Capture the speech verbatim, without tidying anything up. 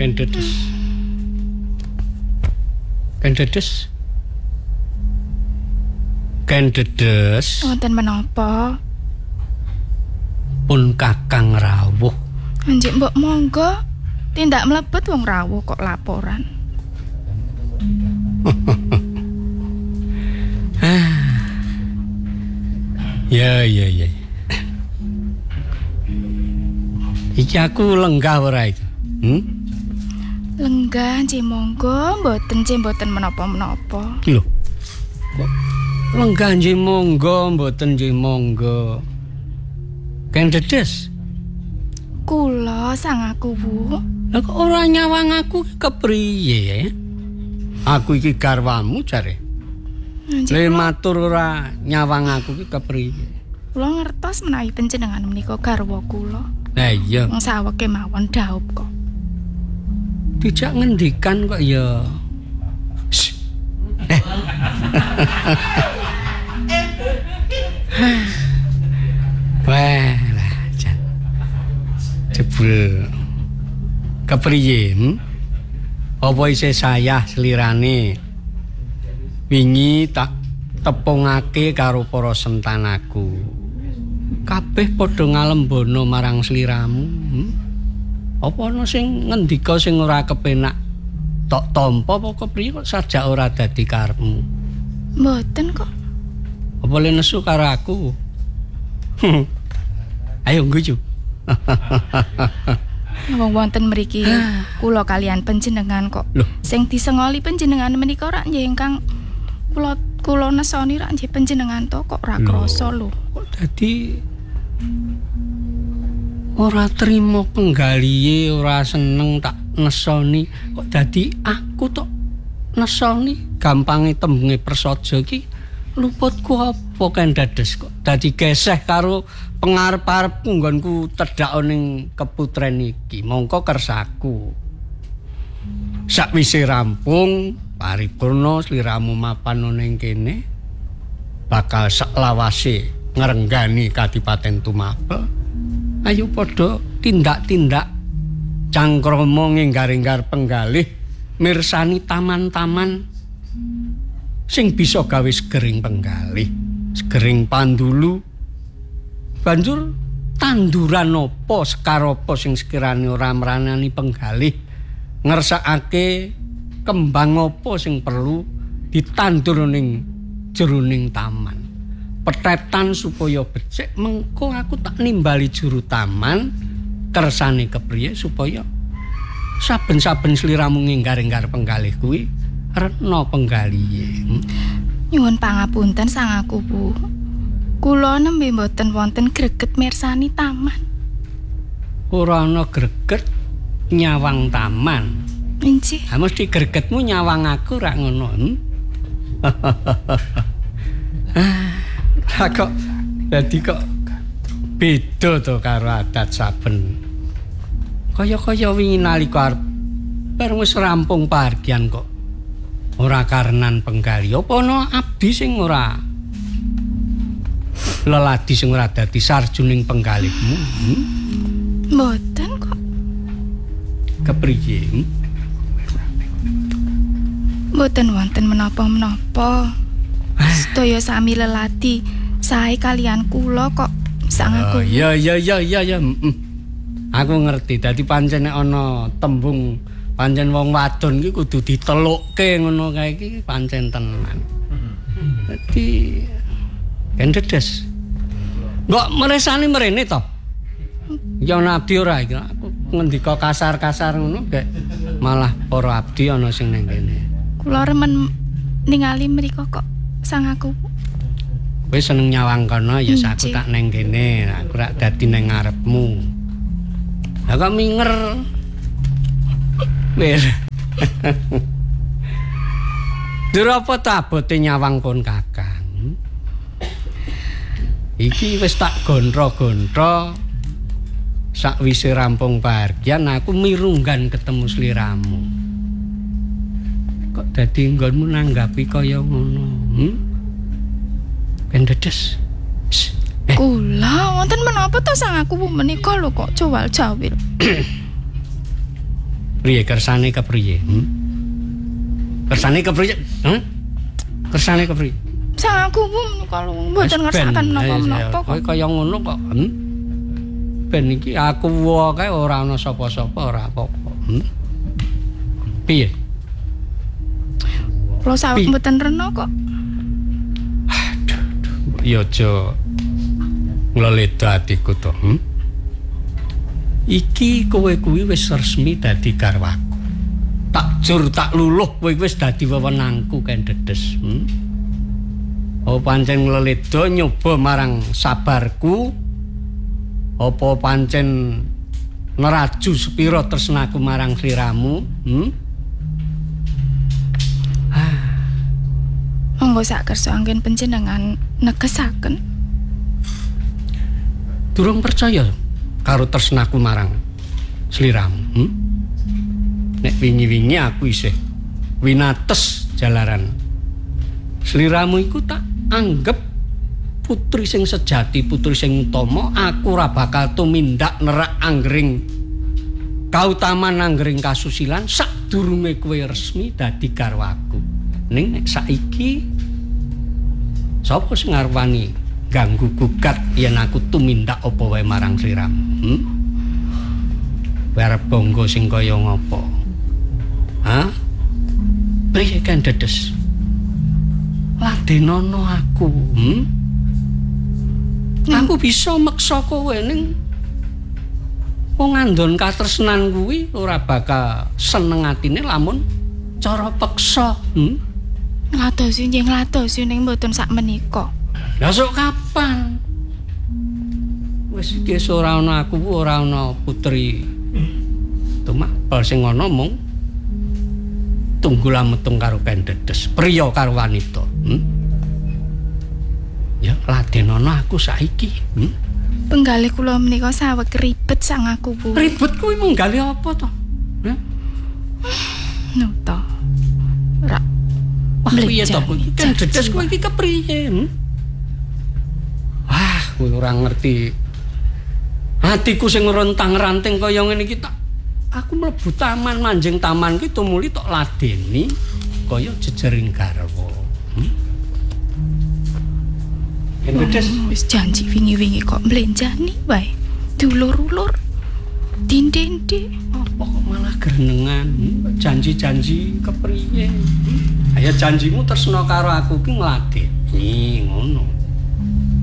Kendedes. Kendedes. Kendedes. Wonten menapa? Pun Kakang rawuh. Anjik mbok monggo. Tindak mlebet wong rawuh kok laporan. Ya ya ya. Iki aku lenggah ora iki. Hmm? Lenggah nggih monggo, mboten nggih mboten menapa-menapa. Lho. Kok lenggah nggih monggo, mboten nggih monggo. Kendedes. Kula sang aku, Bu. Lah kok ora nyawang aku kepriye? Aku iki garwamu jare. Le matur ora nyawang aku ki kepriye? Kula ngertos menawi panjenengan menika garwa kula. Lah iya. Wong saweke mawon dhaup kok. Dijak ngendikan kok ya. Eh. Wah, lah jan. Jebul kepriye? Hmm? Apa isih sayah slirane? Wingi tak tepungake karo para sentanaku. Kabeh padha ngalembono marang sliramu. Hmm? Apa ana sing ngendika sing ora kepenak? Tok tampa apa kepriye kok sajak ora dadi karepmu? Mboten kok. Apa le nesu karo aku? Ayo ngguyu. Wong wonten mriki kula kalian panjenengan kok. Loh. Sing disengoli panjenengan menika rak nggih ingkang kula kula nesoni rak nggih panjenengan to kok ora krasa lho. Kok dadi ora trimo penggalihe, ora seneng tak nesoni. Kok dadi aku tok nesoni gampange tembunge prasaja iki luputku apa Kendedes kok dadi geseh karo pengarep-arepku nggonku tedhak ning keputren iki. Mongko kersaku. Sakwise rampung paripurna sliramu mapan ning kene bakal saklawase ngrenggani Kadipaten Tumapel. Ayo padha tindak-tindak cangkrama ngenggar-enggar penggalih mirsani taman-taman sing bisa gawe segering penggalih, segering pandulu. Banjur tanduran apa sekar apa sing sekirane ora mranani penggalih, ngersakake kembang apa sing perlu ditandur ning jeroning taman. Petetan supaya becik, mengko aku tak nimbali juru taman kersane kepriye supaya saben-saben sliramu ngenggar-enggar penggalih kuwi rena penggalihe. Nyuwun pangapunten sang aku, Bu. Kula nembe mboten wonten greget mirsani taman. Ora ana greget nyawang taman. Injih. Ha mesti gregetmu nyawang aku rak ngono. Hmm? Lah kok dadi kok beda to karo adat saben. Kaya-kaya wingi nalika arep bareng wis rampung pargian kok ora karenan penggali. Apa ana abdi sing ora leladi sing ora dadi sarjuning penggalihmu? Hmm? Mboten kok. Kepriye? Hmm? Mboten wonten menapa-menapa. Sedaya sami leladi sae kalian kula kok sang aku. Oh, iya iya iya iya ya. Mm. Aku ngerti. Dadi pancen nek ana tembung pancen wong wadon iki kudu ditelukke ngono kae iki pancen tenan. Dadi Kendedes. Kok meresani mrene to? Ya ana abdi ora iki. Aku ngendika kasar-kasar ngono gek malah para abdi ana sing ning kene. Kula remen ningali mriko kok sang aku. Kowe seneng nyawang kono ya aku tak neng kene, aku rak dadi neng ngarepmu. Lah kok minger. Mir. Dur apa ta abote nyawang pun Kakang? Iki wis tak gondro-gondro. Sakwise rampung pargian aku mirunggan ketemu sliramu. Kok dadi nggonmu nanggapi kaya ngono? Hmm? Kendedes. Eh. Kula wonten menapa to sang aku menika lho kok jawal-jawil. Priye kersane kepriye? Hmm? Kersane kepriye? Hah? Kersane kepriye? Sang aku kalau mboten ngersakaken napa-napa kok kaya ngono kok. Hmm? Ben iki aku wae ora ana sapa-sapa ora apa-apa. Hmm? Piye? Kula sawet mboten rena kok. Aduh, ya aja ngleledho atiku to. Hmm? Iki kowe kuwi wis resmi dadi garwaku. Tak jur tak luluh kowe wis dadi wewenangku kan dedes. Hmm? Oh pancen ngleledho nyoba marang sabarku. Apa pancen neraju sepira tresnaku marang sliramu? Hmm? Monggo sak kersa anggen panjenengan negesaken. Durung percaya karo tresnaku marang sliramu. Hmm? Nek wingi-wingi aku isih winates jalaran sliramu iku tak anggap putri sing sejati, putri sing utama, aku ora bakal tumindak nerak anggering kautaman anggering kasusilan sadurunge kowe resmi dadi garwaku. Ning nek saiki sapa sing ngarwani ganggu gugat yen aku tumindak apa wae marang sliramu? Hmm? Arep bangga sing kaya ngopo? Hah? Priye kan dedes? Ladenono aku, hmm? Aku bisa meksa kowe ning wong ngandon katresnan kuwi ora bakal seneng atine lamun cara peksa, hmm? Ngladosi nggih ngladosi ning mboten sak menika. Lah sok kapan? Wis iki ora ana aku, ora ana putri. Tumak sing ana mung tunggula metung karo pendedes, priya karo wanita. Hmm? Ya ladenono aku saiki. Hmm? Penggalih kula menika saweg ribet sang aku, Bu. Ribet kuwi menggalih apa to? Hah? No to. Ra. Wah, piye to kuwi? Pendedes kuwi iki kepriye? Hmm? Wah, kowe ora ngerti. Atiku sing rontang-ranting kaya ngene iki tak aku mlebu taman manjing taman ki tumuli tok ladeni kaya jejering garwa. Hmm? Pendedes wis janji wingi-wingi kok mlenjani wae. Diulur-ulur. Dindende. Apa kok malah grenengan? Hmm? Janji-janji kepriye? Hmm? Ayo janjimu tresna karo aku ki ngladeni ngono.